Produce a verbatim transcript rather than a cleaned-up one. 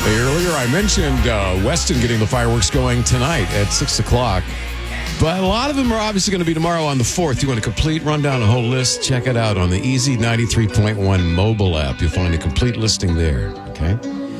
Earlier, I mentioned uh, Weston getting the fireworks going tonight at six o'clock. But a lot of them are obviously going to be tomorrow on the fourth. You want a complete rundown, a whole list? Check it out on the Easy ninety-three point one mobile app. You'll find a complete listing there, okay?